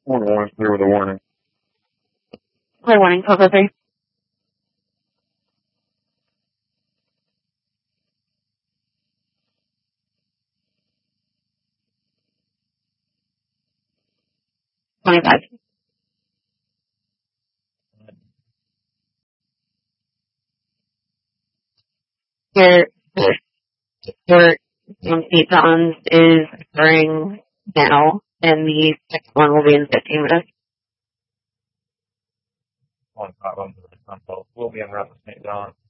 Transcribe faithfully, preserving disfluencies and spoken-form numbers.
One is clear with a warning. Clear warning, Coco three. twenty-five. Your, your, um, Ethan's is occurring now, and the second one will be in fifteen minutes. One five on the console. We'll be on route to Saint John.